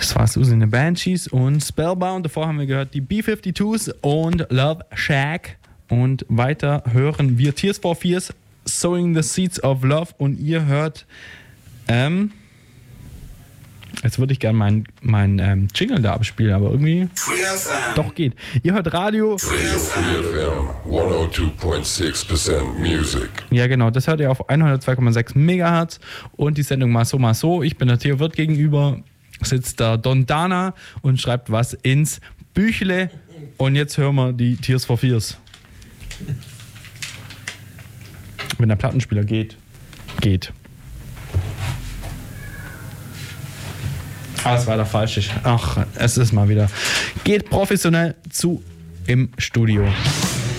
Das war Susie and the Banshees und Spellbound. Davor haben wir gehört die B-52s und Love Shack. Und weiter hören wir Tears for Fears, Sowing the Seeds of Love. Und ihr hört, jetzt würde ich gerne mein Jingle da abspielen, aber irgendwie doch geht. Ihr hört Radio Free FM 102.6% Music. Ja, genau, das hört ihr auf 102,6 Megahertz und die Sendung Mal so. Ich bin der Theo Wirth, gegenüber sitzt der Don Dana und schreibt was ins Büchle. Und jetzt hören wir die Tears for Fears. Wenn der Plattenspieler geht. Das war der falsche. Ach, es ist mal wieder. Geht professionell zu im Studio.